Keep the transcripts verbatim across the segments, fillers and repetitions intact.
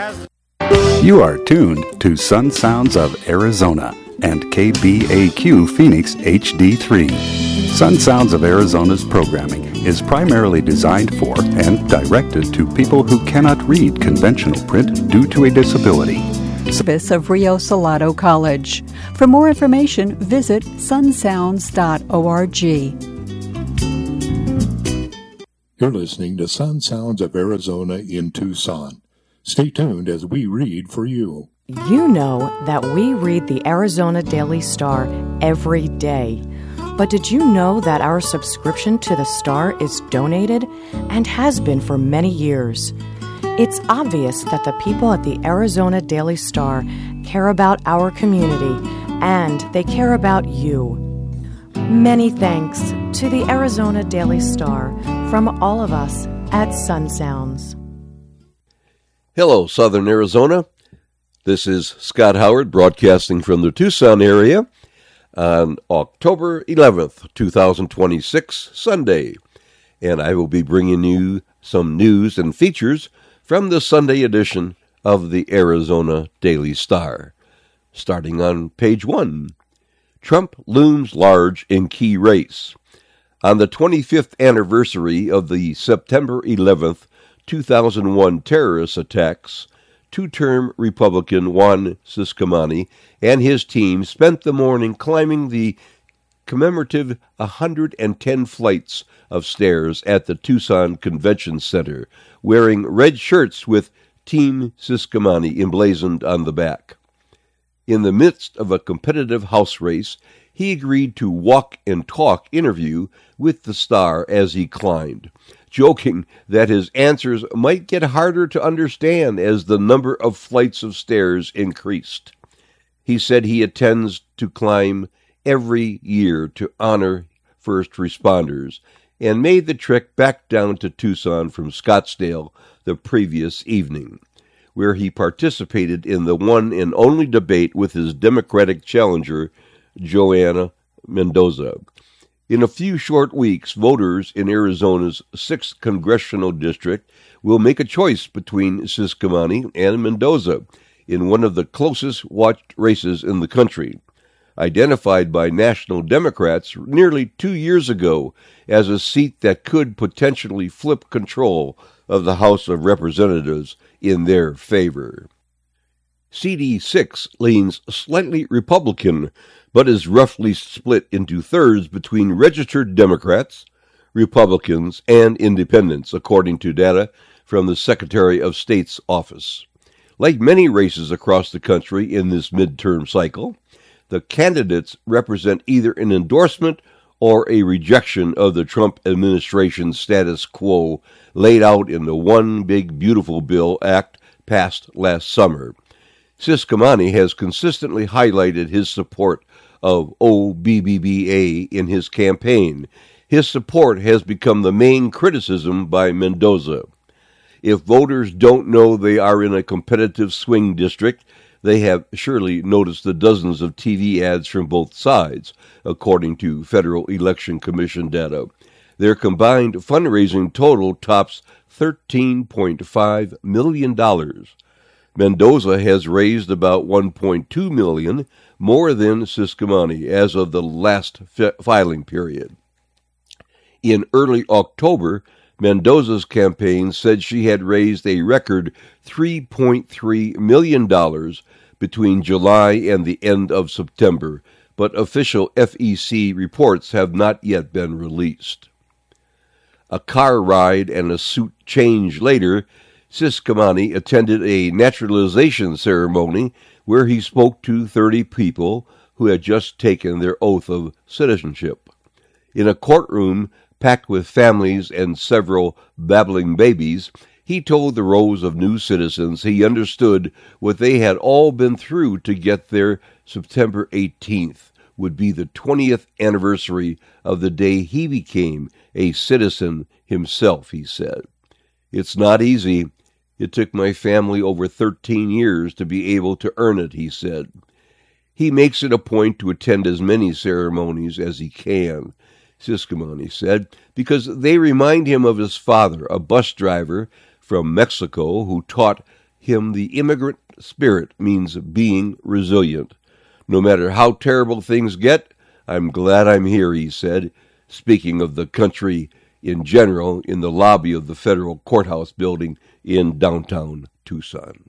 You are tuned to Sun Sounds of Arizona and K B A Q Phoenix H D three. Sun Sounds of Arizona's programming is primarily designed for and directed to people who cannot read conventional print due to a disability. Service of Rio Salado College. For more information, visit sun sounds dot org. You're listening to Sun Sounds of Arizona in Tucson. Stay tuned as we read for you. You know that we read the Arizona Daily Star every day. But did you know that our subscription to the Star is donated and has been for many years? It's obvious that the people at the Arizona Daily Star care about our community and they care about you. Many thanks to the Arizona Daily Star from all of us at Sun Sounds. Hello, Southern Arizona. This is Scott Howard broadcasting from the Tucson area on October eleventh, twenty twenty-six, Sunday. And I will be bringing you some news and features from the Sunday edition of the Arizona Daily Star. Starting on page one, Trump looms large in key race. On the twenty-fifth anniversary of the September eleventh, two thousand one terrorist attacks, two-term Republican Juan Ciscomani and his team spent the morning climbing the commemorative one hundred ten flights of stairs at the Tucson Convention Center, wearing red shirts with Team Ciscomani emblazoned on the back. In the midst of a competitive house race, he agreed to walk and talk interview with the star as he climbed, joking that his answers might get harder to understand as the number of flights of stairs increased. He said he intends to climb every year to honor first responders and made the trek back down to Tucson from Scottsdale the previous evening, where he participated in the one and only debate with his Democratic challenger, Joanna Mendoza. In a few short weeks, voters in Arizona's sixth Congressional District will make a choice between Ciscomani and Mendoza in one of the closest watched races in the country, identified by national Democrats nearly two years ago as a seat that could potentially flip control of the House of Representatives in their favor. C D six leans slightly Republican, but is roughly split into thirds between registered Democrats, Republicans, and independents, according to data from the Secretary of State's office. Like many races across the country in this midterm cycle, the candidates represent either an endorsement or a rejection of the Trump administration's status quo laid out in the One Big Beautiful Bill Act passed last summer. Ciscomani has consistently highlighted his support of O B B B A in his campaign. His support has become the main criticism by Mendoza. If voters don't know they are in a competitive swing district, they have surely noticed the dozens of T V ads from both sides, according to Federal Election Commission data. Their combined fundraising total tops thirteen point five million dollars. Mendoza has raised about one point two million dollars, more than Ciscomani as of the last f- filing period. In early October, Mendoza's campaign said she had raised a record three point three million dollars between July and the end of September, but official F E C reports have not yet been released. A car ride and a suit change later, Ciscomani attended a naturalization ceremony where he spoke to thirty people who had just taken their oath of citizenship. In a courtroom packed with families and several babbling babies, he told the rows of new citizens he understood what they had all been through to get there. September eighteenth would be the twentieth anniversary of the day he became a citizen himself, he said. It's not easy. It took my family over thirteen years to be able to earn it, he said. He makes it a point to attend as many ceremonies as he can, Ciscomani said, because they remind him of his father, a bus driver from Mexico who taught him the immigrant spirit means being resilient. No matter how terrible things get, I'm glad I'm here, he said, speaking of the country in general in the lobby of the federal courthouse building in downtown Tucson.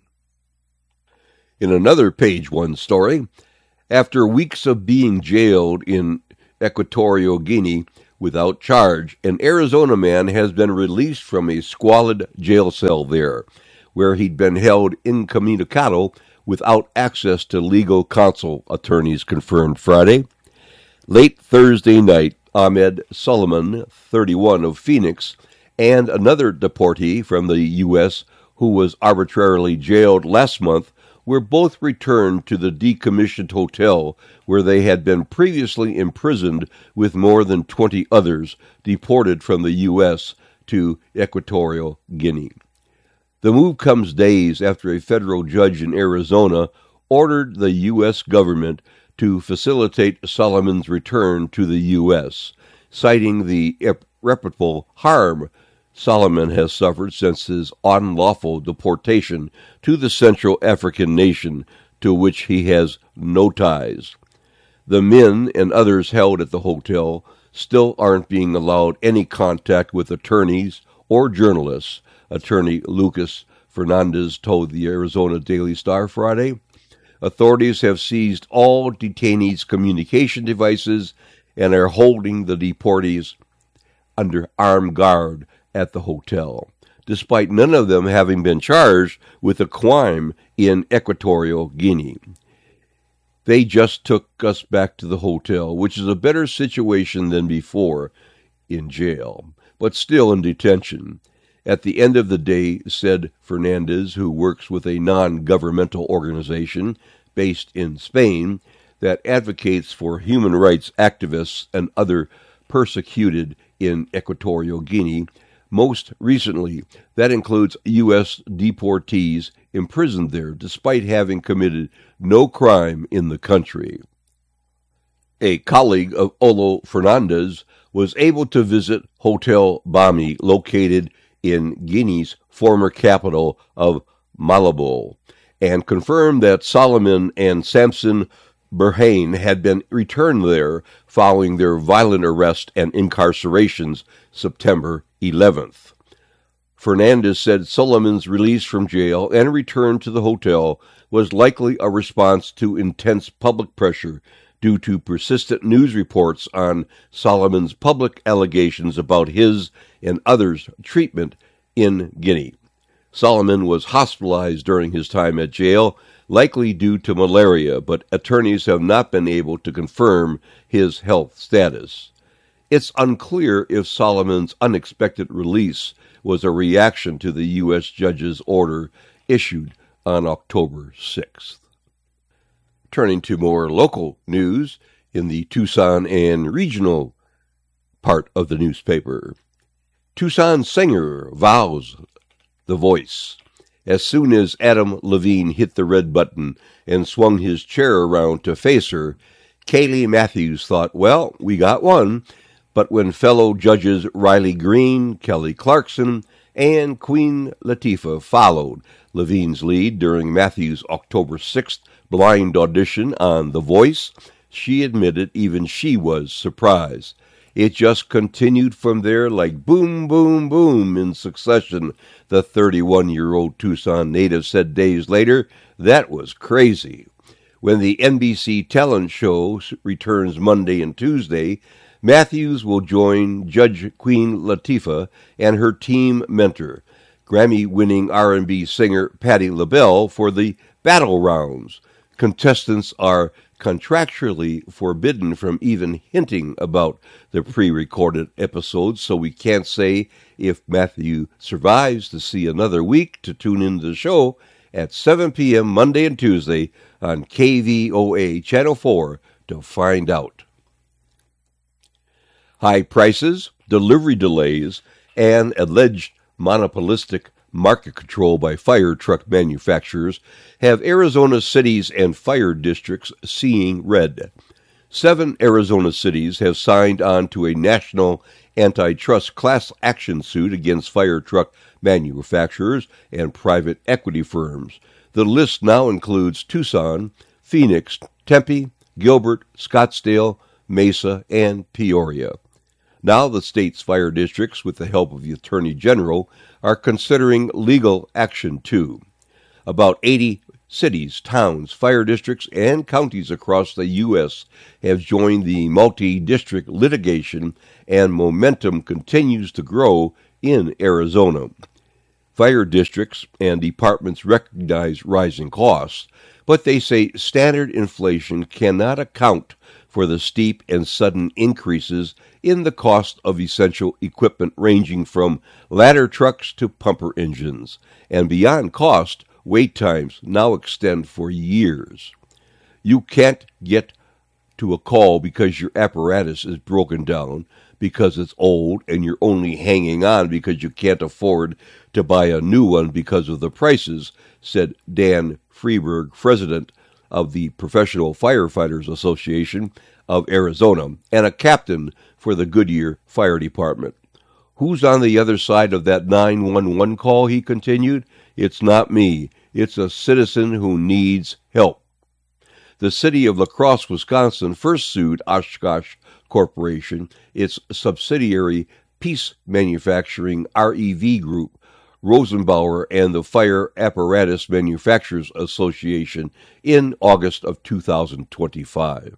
In another Page One story, after weeks of being jailed in Equatorial Guinea without charge, an Arizona man has been released from a squalid jail cell there, where he'd been held incommunicado without access to legal counsel, attorneys confirmed Friday. Late Thursday night, Ahmed Solomon, thirty-one, of Phoenix, and another deportee from the U S who was arbitrarily jailed last month were both returned to the decommissioned hotel where they had been previously imprisoned with more than twenty others deported from the U S to Equatorial Guinea. The move comes days after a federal judge in Arizona ordered the U S government to facilitate Solomon's return to the U S, citing the irreparable harm Solomon has suffered since his unlawful deportation to the Central African nation to which he has no ties. The men and others held at the hotel still aren't being allowed any contact with attorneys or journalists, attorney Lucas Fernandez told the Arizona Daily Star Friday. Authorities have seized all detainees' communication devices and are holding the deportees under armed guard at the hotel, despite none of them having been charged with a crime in Equatorial Guinea. They just took us back to the hotel, which is a better situation than before in jail, but still in detention. At the end of the day, said Fernandez, who works with a non-governmental organization based in Spain that advocates for human rights activists and other persecuted in Equatorial Guinea. Most recently, that includes U S deportees imprisoned there despite having committed no crime in the country. A colleague of Olo Fernandez was able to visit Hotel Bami, located in Guinea's former capital of Malabo, and confirmed that Solomon and Samson Burhane had been returned there following their violent arrest and incarcerations September eleventh. Fernandez said Solomon's release from jail and return to the hotel was likely a response to intense public pressure due to persistent news reports on Solomon's public allegations about his and others' treatment in Guinea. Solomon was hospitalized during his time at jail, likely due to malaria, but attorneys have not been able to confirm his health status. It's unclear if Solomon's unexpected release was a reaction to the U S judge's order issued on October sixth. Turning to more local news in the Tucson and regional part of the newspaper. Tucson singer vows the voice. As soon as Adam Levine hit the red button and swung his chair around to face her, Kaylee Matthews thought, well, we got one. But when fellow judges Riley Green, Kelly Clarkson, and Queen Latifah followed Levine's lead during Matthews' October sixth blind audition on The Voice, she admitted even she was surprised. It just continued from there like boom, boom, boom in succession, the thirty-one-year-old Tucson native said days later. That was crazy. When the N B C talent show returns Monday and Tuesday, Matthews will join Judge Queen Latifah and her team mentor, Grammy-winning R and B singer Patti LaBelle, for the battle rounds. Contestants are contractually forbidden from even hinting about the pre-recorded episodes, so we can't say if Matthew survives to see another week. To tune into the show at seven p.m. Monday and Tuesday on K V O A Channel four to find out. High prices, delivery delays, and alleged monopolistic market control by fire truck manufacturers have Arizona cities and fire districts seeing red. Seven Arizona cities have signed on to a national antitrust class action suit against fire truck manufacturers and private equity firms. The list now includes Tucson, Phoenix, Tempe, Gilbert, Scottsdale, Mesa, and Peoria. Now the state's fire districts, with the help of the Attorney General, are considering legal action too. About eighty cities, towns, fire districts, and counties across the U S have joined the multi-district litigation, and momentum continues to grow in Arizona. Fire districts and departments recognize rising costs, but they say standard inflation cannot account for the steep and sudden increases in the cost of essential equipment ranging from ladder trucks to pumper engines. And beyond cost, wait times now extend for years. You can't get to a call because your apparatus is broken down, because it's old, and you're only hanging on because you can't afford to buy a new one because of the prices, said Dan Freeberg, president of the Professional Firefighters Association of Arizona and a captain for the Goodyear Fire Department. Who's on the other side of that nine one one call, he continued. It's not me. It's a citizen who needs help. The city of La Crosse, Wisconsin, first sued Oshkosh Corporation, its subsidiary Peace Manufacturing R E V Group, Rosenbauer, and the Fire Apparatus Manufacturers Association in August of two thousand twenty-five.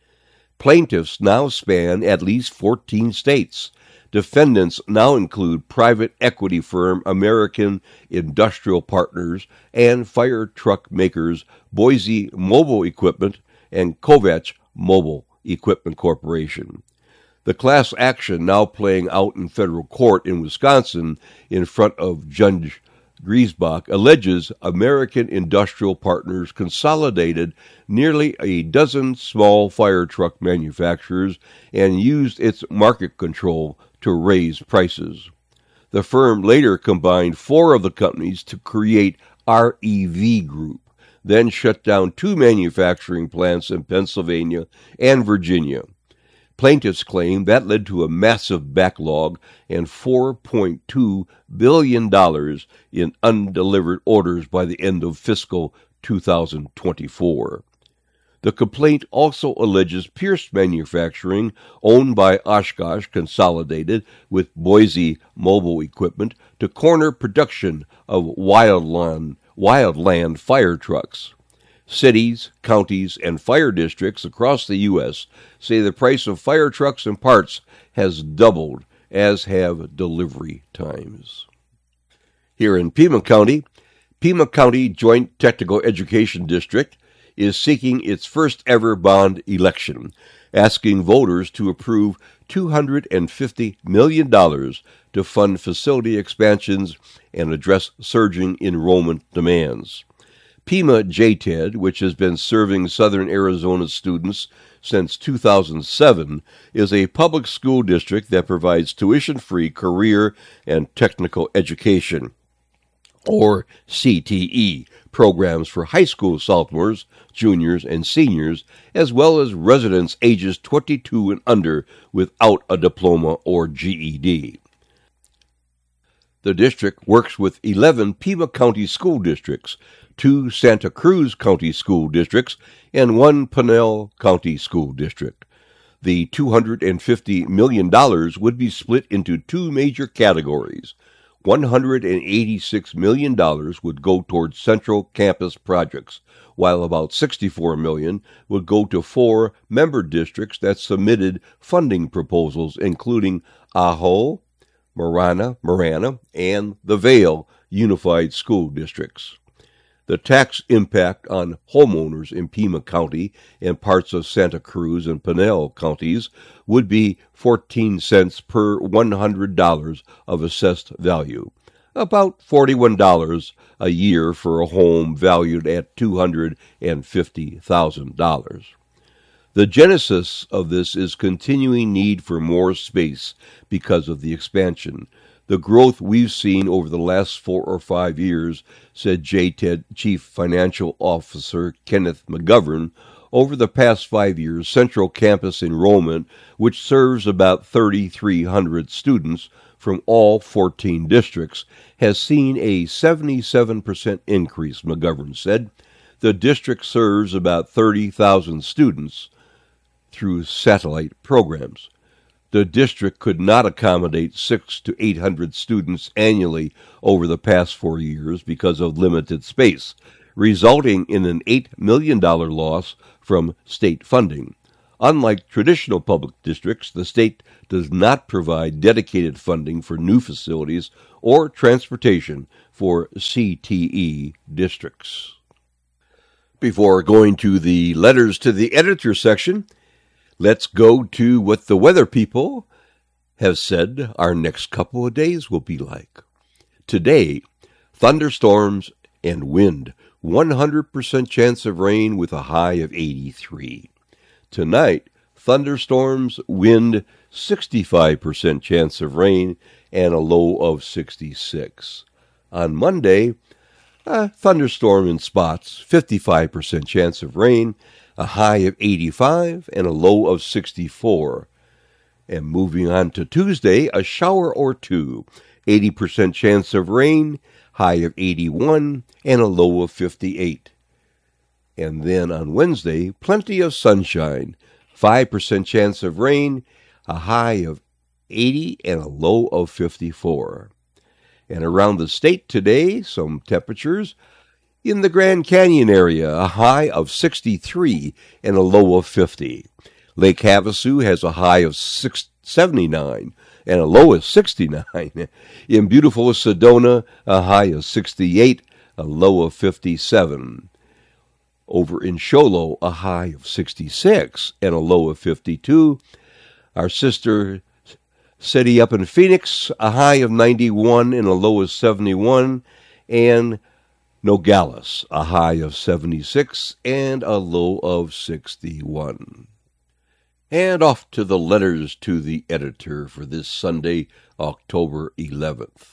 Plaintiffs now span at least fourteen states. Defendants now include private equity firm American Industrial Partners and fire truck makers Boise Mobile Equipment and Kovach Mobile Equipment Corporation. The class action now playing out in federal court in Wisconsin in front of Judge Griesbach alleges American Industrial Partners consolidated nearly a dozen small fire truck manufacturers and used its market control to raise prices. The firm later combined four of the companies to create R E V Group, then shut down two manufacturing plants in Pennsylvania and Virginia. Plaintiffs claim that led to a massive backlog and four point two billion dollars in undelivered orders by the end of fiscal two thousand twenty-four. The complaint also alleges Pierce Manufacturing, owned by Oshkosh, consolidated with Boise Mobile Equipment to corner production of Wildland, Wildland fire trucks. Cities, counties, and fire districts across the U S say the price of fire trucks and parts has doubled, as have delivery times. Here in Pima County, Pima County Joint Technical Education District is seeking its first ever bond election, asking voters to approve two hundred fifty million dollars to fund facility expansions and address surging enrollment demands. Pima J T E D, which has been serving southern Arizona students since two thousand seven, is a public school district that provides tuition-free career and technical education, or C T E, programs for high school sophomores, juniors, and seniors, as well as residents ages twenty-two and under without a diploma or G E D. The district works with eleven Pima County school districts, two Santa Cruz County school districts, and one Pinal County school district. The two hundred fifty million dollars would be split into two major categories. one hundred eighty-six million dollars would go towards central campus projects, while about sixty-four million dollars would go to four member districts that submitted funding proposals, including Ajo, Marana, Marana, and the Vale Unified School Districts. The tax impact on homeowners in Pima County and parts of Santa Cruz and Pinal counties would be fourteen cents per one hundred dollars of assessed value, about forty-one dollars a year for a home valued at two hundred fifty thousand dollars. The genesis of this is continuing need for more space because of the expansion. The growth we've seen over the last four or five years, said J T E D Chief Financial Officer Kenneth McGovern, Over the past five years, Central Campus enrollment, which serves about thirty-three hundred students from all fourteen districts, has seen a seventy-seven percent increase, McGovern said. The district serves about thirty thousand students through satellite programs. The district could not accommodate six to eight hundred students annually over the past four years because of limited space, resulting in an eight million dollars loss from state funding. Unlike traditional public districts, the state does not provide dedicated funding for new facilities or transportation for C T E districts. Before going to the letters to the editor section, let's go to what the weather people have said our next couple of days will be like. Today, thunderstorms and wind, one hundred percent chance of rain with a high of eighty-three. Tonight, thunderstorms, wind, sixty-five percent chance of rain, and a low of sixty-six. On Monday, a thunderstorm in spots, fifty-five percent chance of rain, a high of eighty-five, and a low of sixty-four. And moving on to Tuesday, a shower or two, eighty percent chance of rain, high of eighty-one, and a low of fifty-eight. And then on Wednesday, plenty of sunshine, five percent chance of rain, a high of eighty, and a low of fifty-four. And around the state today, some temperatures. In the Grand Canyon area, a high of sixty-three and a low of fifty. Lake Havasu has a high of seventy-nine and a low of sixty-nine. In beautiful Sedona, a high of sixty-eight, a low of fifty-seven. Over in Show Low, a high of sixty-six and a low of fifty-two. Our sister city up in Phoenix, a high of ninety-one and a low of seventy-one. And Nogales, a high of seventy-six and a low of sixty-one. And off to the letters to the editor for this Sunday, October eleventh.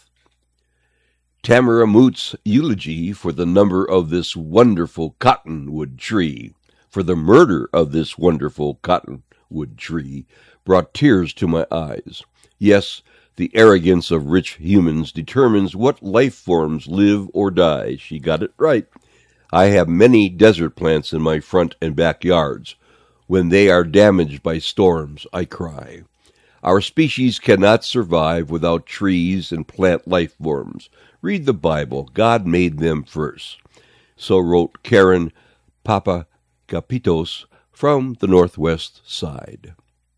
Tamara Moot's eulogy for the number of this wonderful cottonwood tree, for the murder of this wonderful cottonwood tree, brought tears to my eyes. Yes, the arrogance of rich humans determines what life forms live or die. She got it right. I have many desert plants in my front and backyards. When they are damaged by storms, I cry. Our species cannot survive without trees and plant life forms. Read the Bible. God made them first. So wrote Karen Papagapitos from the Northwest Side.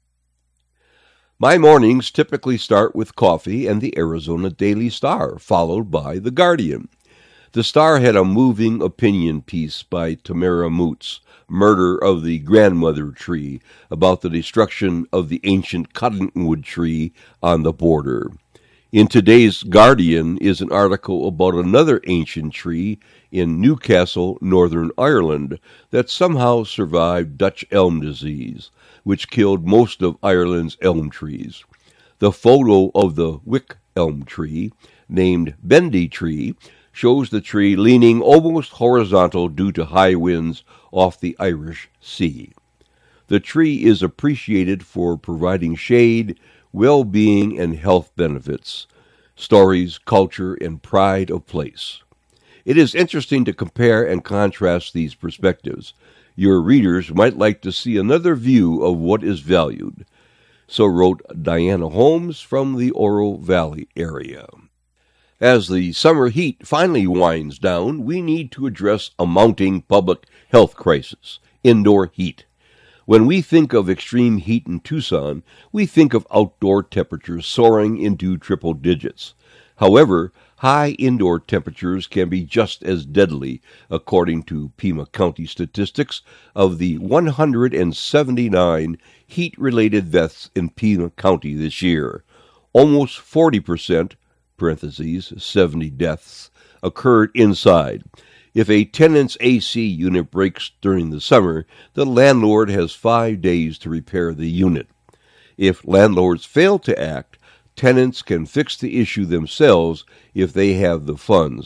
My mornings typically start with coffee and the Arizona Daily Star, followed by The Guardian. The Star had a moving opinion piece by Tamara Moot's Murder of the Grandmother Tree about the destruction of the ancient cottonwood tree on the border. In today's Guardian is an article about another ancient tree in Newcastle, Northern Ireland, that somehow survived Dutch elm disease, which killed most of Ireland's elm trees. The photo of the wick elm tree, named Bendy Tree, shows the tree leaning almost horizontal due to high winds off the Irish Sea. The tree is appreciated for providing shade, well-being, and health benefits, stories, culture, and pride of place. It is interesting to compare and contrast these perspectives. Your readers might like to see another view of what is valued. So wrote Diana Holmes from the Oro Valley area. As the summer heat finally winds down, we need to address a mounting public health crisis, indoor heat. When we think of extreme heat in Tucson, we think of outdoor temperatures soaring into triple digits. However, high indoor temperatures can be just as deadly, according to Pima County statistics. Of the one hundred seventy-nine heat-related deaths in Pima County this year, almost forty percent, parentheses, seventy deaths, occurred inside. If a tenant's A C unit breaks during the summer, the landlord has five days to repair the unit. If landlords fail to act, tenants can fix the issue themselves if they have the funds,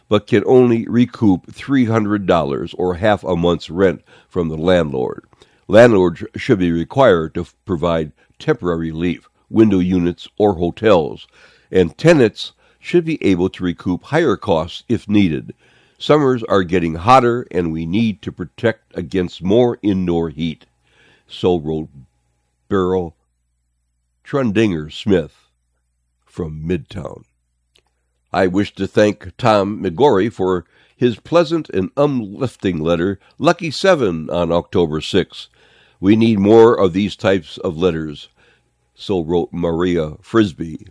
but can only recoup three hundred dollars or half a month's rent from the landlord. Landlords should be required to provide temporary relief, window units, or hotels, and tenants should be able to recoup higher costs if needed. Summers are getting hotter, and we need to protect against more indoor heat. So wrote Beryl Trundinger Smith from Midtown. I wish to thank Tom McGorry for his pleasant and uplifting letter, Lucky Seven, on October sixth. We need more of these types of letters, so wrote Maria Frisbee.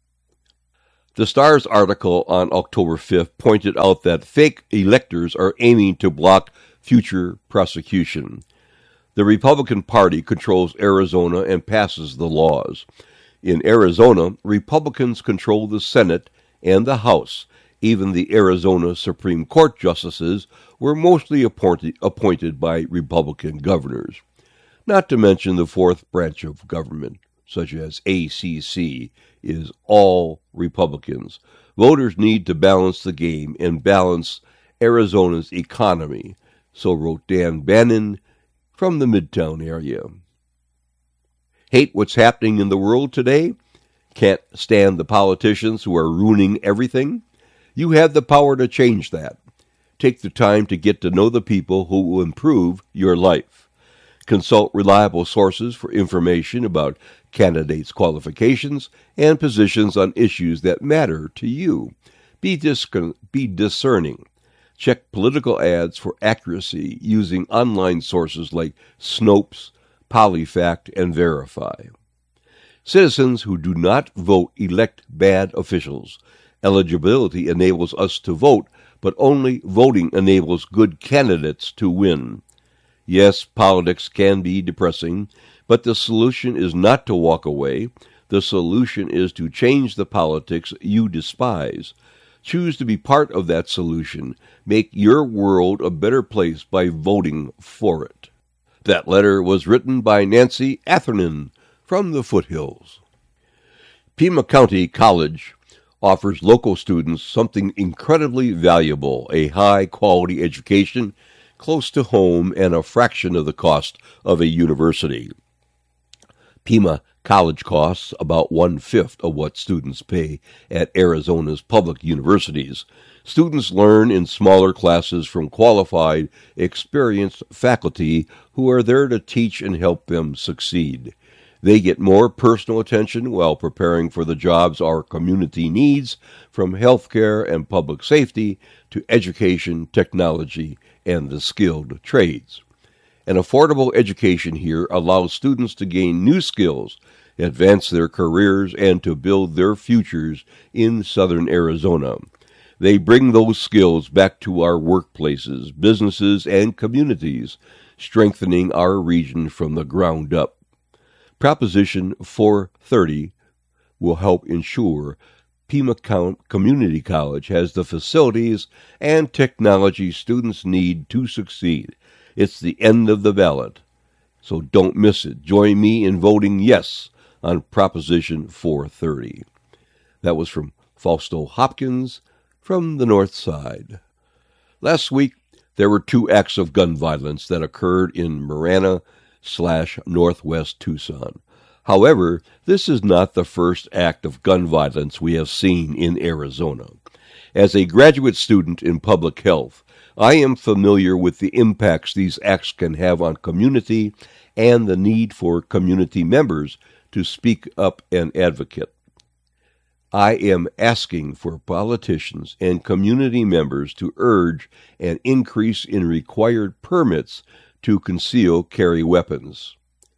The Star's article on October fifth pointed out that fake electors are aiming to block future prosecution. The Republican Party controls Arizona and passes the laws. In Arizona, Republicans control the Senate and the House. Even the Arizona Supreme Court justices were mostly appointed, appointed by Republican governors. Not to mention the fourth branch of government, such as A C C, is all Republicans. Voters need to balance the game and balance Arizona's economy, so wrote Dan Bannon from the Midtown area. Hate what's happening in the world today? Can't stand the politicians who are ruining everything? You have the power to change that. Take the time to get to know the people who will improve your life. Consult reliable sources for information about candidates' qualifications and positions on issues that matter to you. Be, dis- be discerning. Check political ads for accuracy using online sources like Snopes, PolyFact, and Verify. Citizens who do not vote elect bad officials. Eligibility enables us to vote, but only voting enables good candidates to win. Yes, politics can be depressing, but the solution is not to walk away. The solution is to change the politics you despise. Choose to be part of that solution. Make your world a better place by voting for it. That letter was written by Nancy Atherton from the Foothills. Pima County College offers local students something incredibly valuable, a high-quality education close to home and a fraction of the cost of a university. Pima College costs about one-fifth of what students pay at Arizona's public universities. Students learn in smaller classes from qualified, experienced faculty who are there to teach and help them succeed. They get more personal attention while preparing for the jobs our community needs, from healthcare and public safety to education, technology, and the skilled trades. An affordable education here allows students to gain new skills, advance their careers, and to build their futures in southern Arizona. They bring those skills back to our workplaces, businesses, and communities, strengthening our region from the ground up. Proposition four thirty will help ensure Pima Community College has the facilities and technology students need to succeed. It's the end of the ballot, so don't miss it. Join me in voting yes on Proposition four thirty. That was from Fausto Hopkins from the North Side. Last week, there were two acts of gun violence that occurred in Marana slash Northwest Tucson. However, this is not the first act of gun violence we have seen in Arizona. As a graduate student in public health, I am familiar with the impacts these acts can have on community and the need for community members to speak up and advocate. I am asking for politicians and community members to urge an increase in required permits to conceal carry weapons,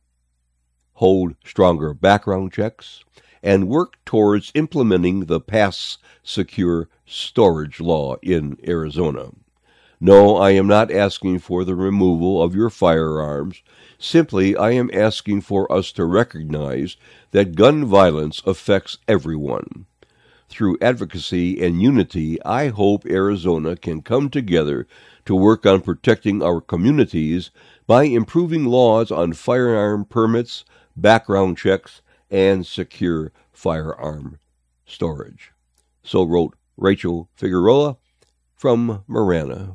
hold stronger background checks, and work towards implementing the Pass Secure Storage Law in Arizona. No, I am not asking for the removal of your firearms. Simply, I am asking for us to recognize that gun violence affects everyone. Through advocacy and unity, I hope Arizona can come together to work on protecting our communities by improving laws on firearm permits, background checks, and secure firearm storage. So wrote Rachel Figueroa from Marana.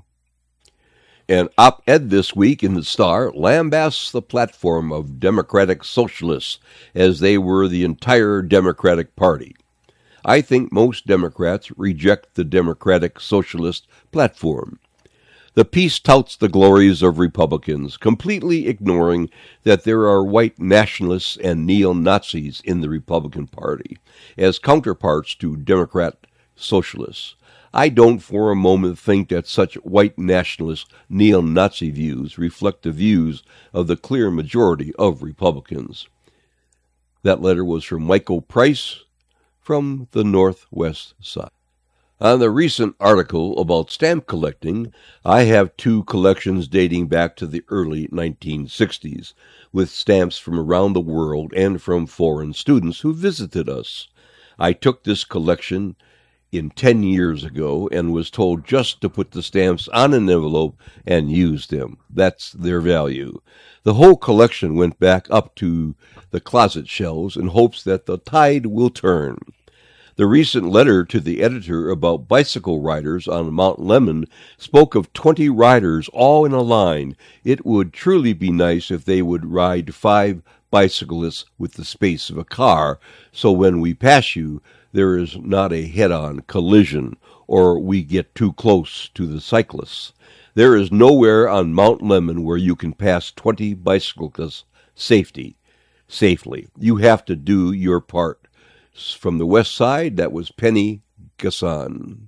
An op-ed this week in the Star lambasts the platform of Democratic Socialists as they were the entire Democratic Party. I think most Democrats reject the Democratic Socialist platform. The piece touts the glories of Republicans, completely ignoring that there are white nationalists and neo-Nazis in the Republican Party as counterparts to Democrat socialists. I don't for a moment think that such white nationalist neo-Nazi views reflect the views of the clear majority of Republicans. That letter was from Michael Price from the Northwest Side. On the recent article about stamp collecting, I have two collections dating back to the early nineteen sixties, with stamps from around the world and from foreign students who visited us. I took this collection in ten years ago and was told just to put the stamps on an envelope and use them. That's their value. The whole collection went back up to the closet shelves in hopes that the tide will turn. The recent letter to the editor about bicycle riders on Mount Lemmon spoke of twenty riders all in a line. It would truly be nice if they would ride five bicyclists with the space of a car, so when we pass you, there is not a head-on collision, or we get too close to the cyclists. There is nowhere on Mount Lemmon where you can pass twenty bicyclists safety, safely. You have to do your part. From the west side, that was Penny Gasson.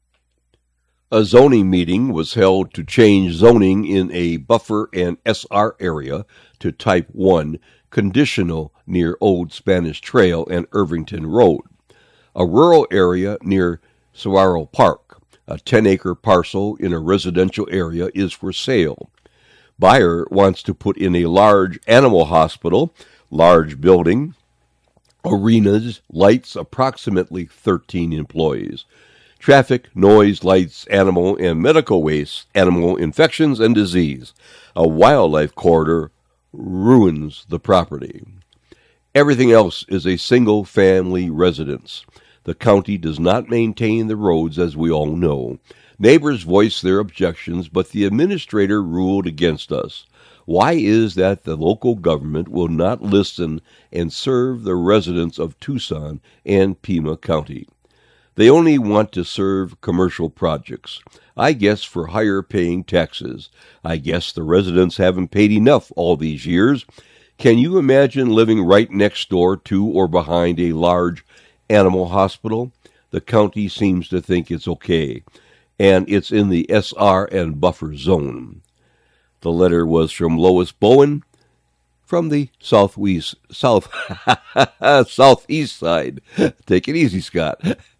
A zoning meeting was held to change zoning in a buffer and S R area to Type one, conditional near Old Spanish Trail and Irvington Road. A rural area near Saguaro Park, a ten-acre parcel in a residential area, is for sale. Buyer wants to put in a large animal hospital, large building, arenas, lights, approximately thirteen employees. Traffic, noise, lights, animal and medical waste, animal infections and disease. A wildlife corridor ruins the property. Everything else is a single-family residence. The county does not maintain the roads, as we all know. Neighbors voiced their objections, but the administrator ruled against us. Why is that the local government will not listen and serve the residents of Tucson and Pima County? They only want to serve commercial projects. I guess for higher paying taxes. I guess the residents haven't paid enough all these years. Can you imagine living right next door to or behind a large animal hospital? The county seems to think it's okay, and it's in the S R and buffer zone. The letter was from Lois Bowen from the southwest, south, southeast side. Take it easy, Scott.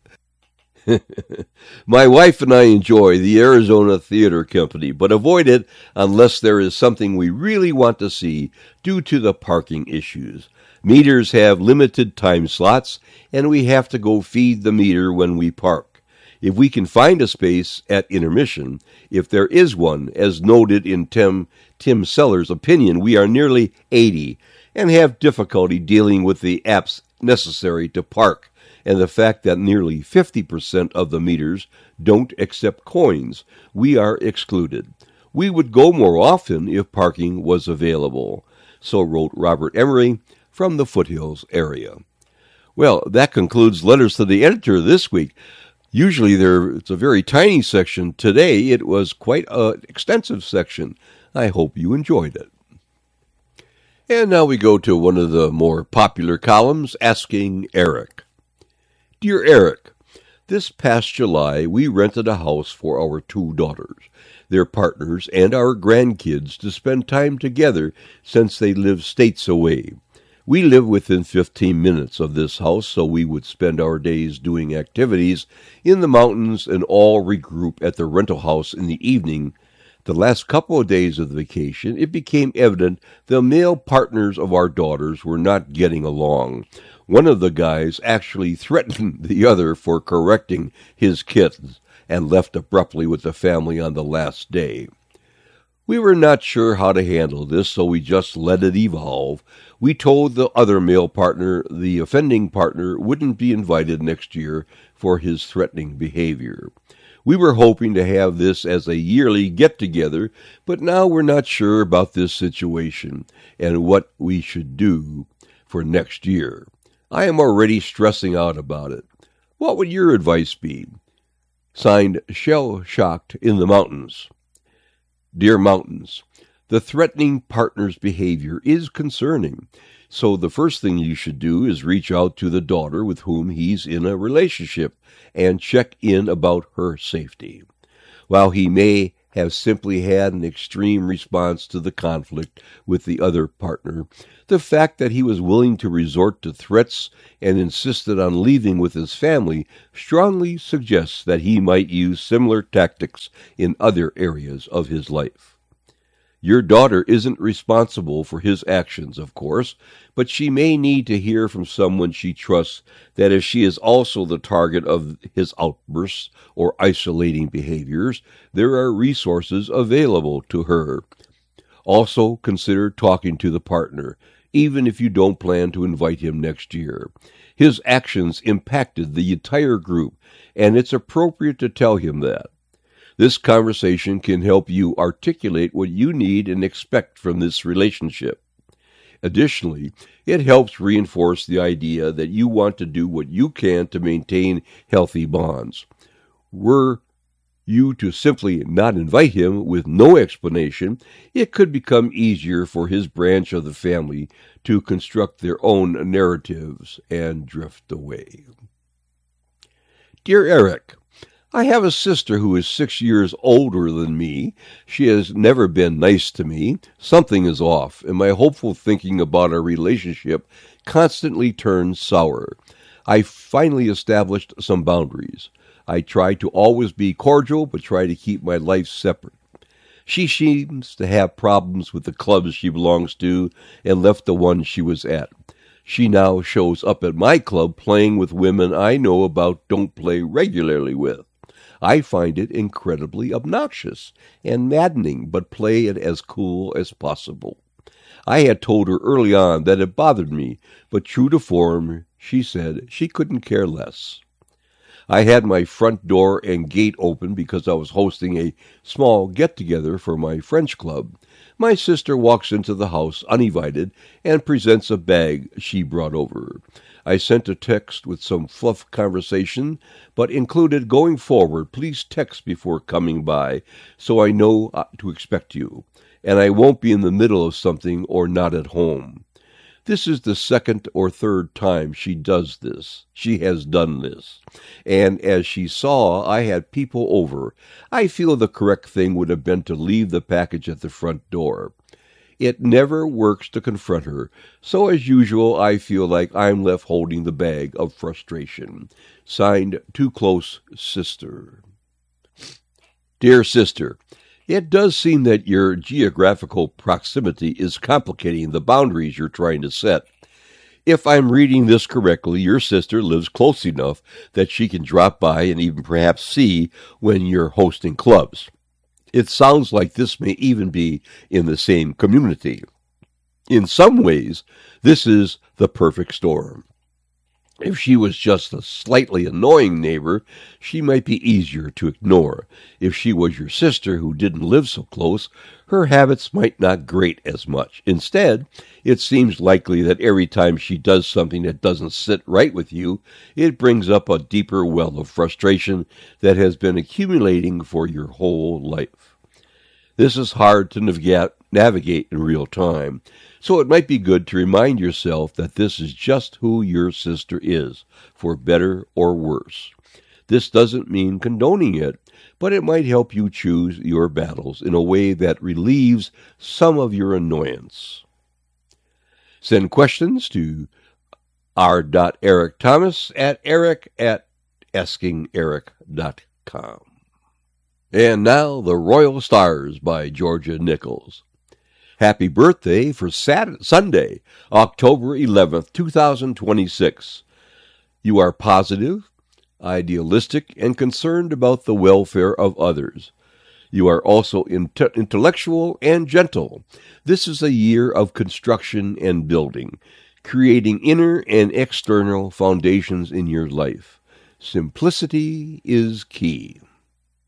My wife and I enjoy the Arizona Theater Company, but avoid it unless there is something we really want to see due to the parking issues. Meters have limited time slots, and we have to go feed the meter when we park. If we can find a space at intermission, if there is one, as noted in Tim, Tim Seller's opinion, we are nearly eighty and have difficulty dealing with the apps necessary to park, and the fact that nearly fifty percent of the meters don't accept coins. We are excluded. We would go more often if parking was available. So wrote Robert Emery from the Foothills area. Well, that concludes letters to the editor this week. Usually there it's a very tiny section. Today it was quite an extensive section. I hope you enjoyed it. And now we go to one of the more popular columns, Asking Eric. Dear Eric, this past July we rented a house for our two daughters, their partners, and our grandkids to spend time together since they live states away. We live within fifteen minutes of this house, so we would spend our days doing activities in the mountains and all regroup at the rental house in the evening. The last couple of days of the vacation, it became evident the male partners of our daughters were not getting along. One of the guys actually threatened the other for correcting his kittens and left abruptly with the family on the last day. We were not sure how to handle this, so we just let it evolve. We told the other male partner the offending partner wouldn't be invited next year for his threatening behavior. We were hoping to have this as a yearly get-together, but now we're not sure about this situation and what we should do for next year. I am already stressing out about it. What would your advice be? Signed, Shell-Shocked in the Mountains. Dear Mountains, the threatening partner's behavior is concerning, so the first thing you should do is reach out to the daughter with whom he's in a relationship and check in about her safety. While he may have simply had an extreme response to the conflict with the other partner, the fact that he was willing to resort to threats and insisted on leaving with his family strongly suggests that he might use similar tactics in other areas of his life. Your daughter isn't responsible for his actions, of course, but she may need to hear from someone she trusts that if she is also the target of his outbursts or isolating behaviors, there are resources available to her. Also, consider talking to the partner, even if you don't plan to invite him next year. His actions impacted the entire group, and it's appropriate to tell him that. This conversation can help you articulate what you need and expect from this relationship. Additionally, it helps reinforce the idea that you want to do what you can to maintain healthy bonds. Were you to simply not invite him with no explanation, it could become easier for his branch of the family to construct their own narratives and drift away. Dear Eric, I have a sister who is six years older than me. She has never been nice to me. Something is off, and my hopeful thinking about our relationship constantly turns sour. I finally established some boundaries. I try to always be cordial, but try to keep my life separate. She seems to have problems with the clubs she belongs to and left the one she was at. She now shows up at my club playing with women I know about don't play regularly with. I find it incredibly obnoxious and maddening, but play it as cool as possible. I had told her early on that it bothered me, but true to form, she said she couldn't care less. I had my front door and gate open because I was hosting a small get-together for my French club. My sister walks into the house uninvited and presents a bag she brought over. I sent a text with some fluff conversation, but included, going forward, please text before coming by so I know to expect you, and I won't be in the middle of something or not at home. This is the second or third time she does this. She has done this. And as she saw I had people over, I feel the correct thing would have been to leave the package at the front door. It never works to confront her, so as usual I feel like I'm left holding the bag of frustration. Signed, Too Close Sister. Dear Sister, it does seem that your geographical proximity is complicating the boundaries you're trying to set. If I'm reading this correctly, your sister lives close enough that she can drop by and even perhaps see when you're hosting clubs. It sounds like this may even be in the same community. In some ways, this is the perfect storm. If she was just a slightly annoying neighbor, she might be easier to ignore. If she was your sister who didn't live so close, her habits might not grate as much. Instead, it seems likely that every time she does something that doesn't sit right with you, it brings up a deeper well of frustration that has been accumulating for your whole life. This is hard to navigate, navigate in real time, so it might be good to remind yourself that this is just who your sister is, for better or worse. This doesn't mean condoning it, but it might help you choose your battles in a way that relieves some of your annoyance. Send questions to r dot eric thomas at eric at asking eric dot com. And now, The Royal Stars by Georgia Nichols. Happy birthday for Saturday, Sunday, October eleventh, two thousand twenty-six. You are positive, idealistic, and concerned about the welfare of others. You are also inte- intellectual and gentle. This is a year of construction and building, creating inner and external foundations in your life. Simplicity is key.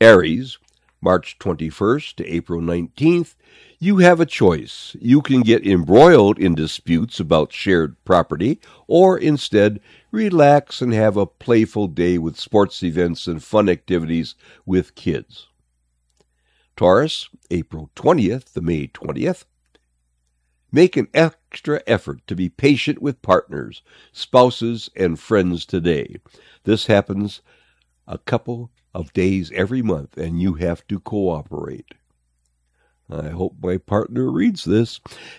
Aries, March twenty-first to April nineteenth, you have a choice. You can get embroiled in disputes about shared property, or instead relax and have a playful day with sports events and fun activities with kids. Taurus, April twentieth to May twentieth. Make an extra effort to be patient with partners, spouses, and friends today. This happens a couple of days every month, and you have to cooperate. I hope my partner reads this.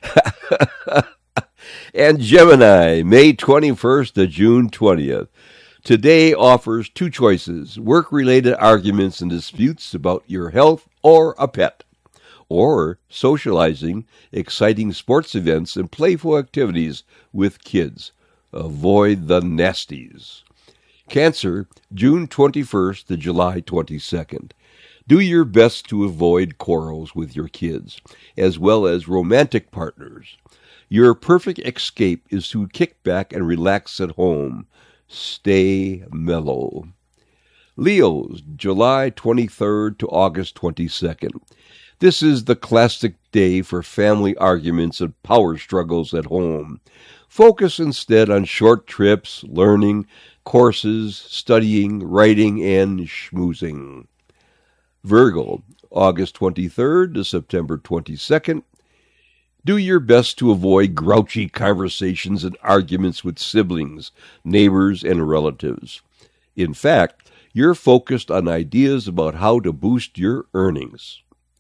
And Gemini, May twenty-first to June twentieth. Today offers two choices: work-related arguments and disputes about your health or a pet, or socializing, exciting sports events, and playful activities with kids. Avoid the nasties. Cancer, June twenty-first to July twenty-second. Do your best to avoid quarrels with your kids, as well as romantic partners. Your perfect escape is to kick back and relax at home. Stay mellow. Leos, July twenty-third to August twenty-second. This is the classic day for family arguments and power struggles at home. Focus instead on short trips, learning, courses, studying, writing, and schmoozing. Virgo, August twenty-third to September twenty-second. Do your best to avoid grouchy conversations and arguments with siblings, neighbors, and relatives. In fact, you're focused on ideas about how to boost your earnings.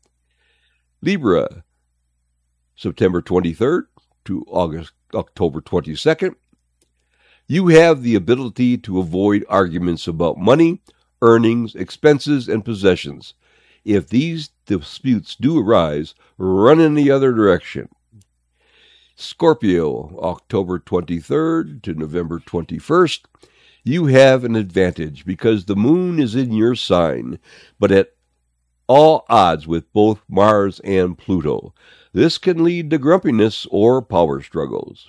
Libra, September twenty-third to August, October twenty-second. You have the ability to avoid arguments about money, earnings, expenses, and possessions. If these disputes do arise, run in the other direction. Scorpio, October twenty-third to November twenty-first. You have an advantage because the moon is in your sign, but at all odds with both Mars and Pluto. This can lead to grumpiness or power struggles.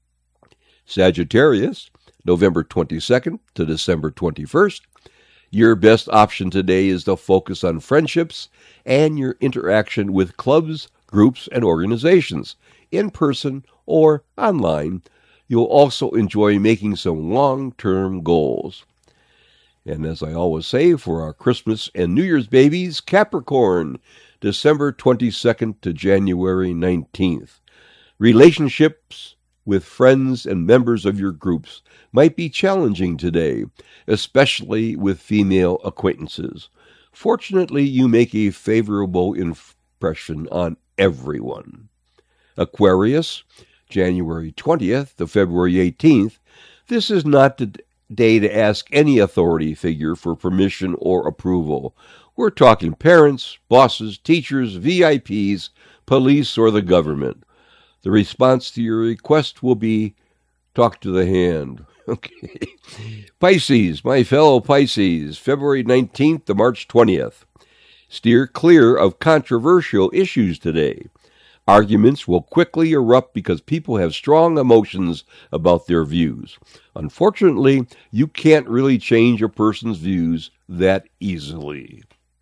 Sagittarius, November twenty-second to December twenty-first. Your best option today is to focus on friendships and your interaction with clubs, groups, and organizations, in person or online. You'll also enjoy making some long-term goals. And as I always say, for our Christmas and New Year's babies, Capricorn, December twenty-second to January nineteenth. Relationships with friends and members of your groups might be challenging today, especially with female acquaintances. Fortunately, you make a favorable impression on everyone. Aquarius, January twentieth to February eighteenth. This is not the day to ask any authority figure for permission or approval. We're talking parents, bosses, teachers, V I Ps, police, or the government. The response to your request will be, talk to the hand. Okay. Pisces, my fellow Pisces, February nineteenth to March twentieth. Steer clear of controversial issues today. Arguments will quickly erupt because people have strong emotions about their views. Unfortunately, you can't really change a person's views that easily.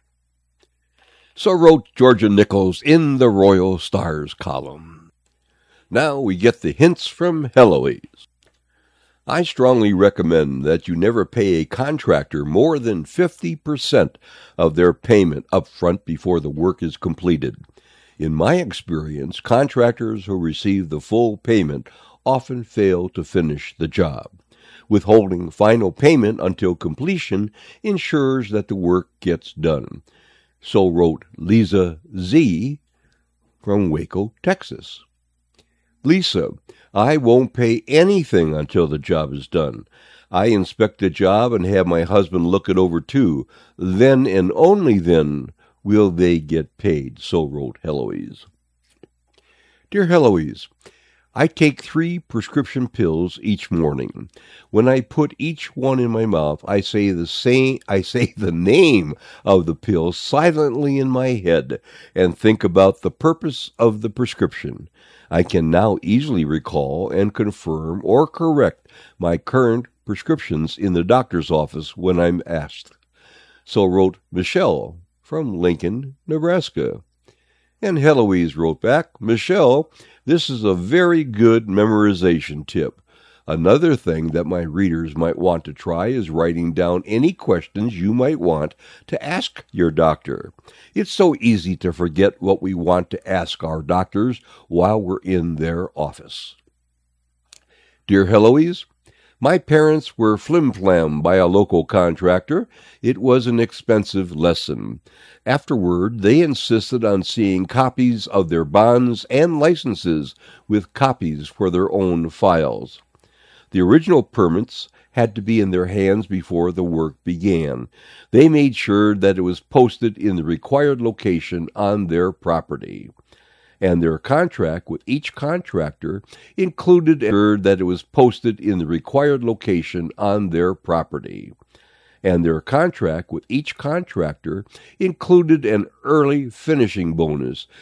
So wrote Georgia Nichols in the Royal Stars column. Now we get the hints from Heloise. I strongly recommend that you never pay a contractor more than fifty percent of their payment up front before the work is completed. In my experience, contractors who receive the full payment often fail to finish the job. Withholding final payment until completion ensures that the work gets done. So wrote Lisa Z. from Waco, Texas. Lisa, I won't pay anything until the job is done. I inspect the job and have my husband look it over too. Then and only then will they get paid, so wrote Heloise. Dear Heloise, I take three prescription pills each morning. When I put each one in my mouth, I say the same I say the name of the pill silently in my head and think about the purpose of the prescription. I can now easily recall and confirm or correct my current prescriptions in the doctor's office when I'm asked. So wrote Michelle from Lincoln, Nebraska. And Heloise wrote back, Michelle, this is a very good memorization tip. Another thing that my readers might want to try is writing down any questions you might want to ask your doctor. It's so easy to forget what we want to ask our doctors while we're in their office. Dear Heloise, my parents were flim-flam by a local contractor. It was an expensive lesson. Afterward, they insisted on seeing copies of their bonds and licenses with copies for their own files. The original permits had to be in their hands before the work began. They made sure that it was posted in the required location on their property. And their contract with each contractor included that it was posted in the required location on their property. And their contract with each contractor included an early finishing bonus